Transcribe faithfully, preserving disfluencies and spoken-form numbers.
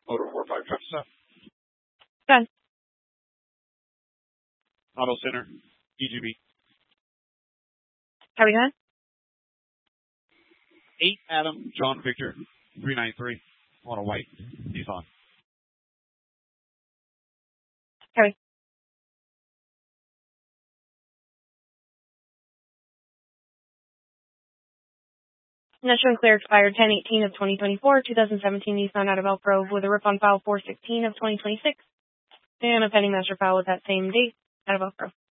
Motor four five five seven. Done. Auto Center, E G B. How are we going? eight Adam John Victor three nine three on a white Nissan. Harry. National Clear expired ten eighteen of twenty twenty-four, two thousand seventeen Nissan out of Elk Grove with a rip on file four sixteen of twenty twenty-six, and a pending master file with that same date out of Elk Grove.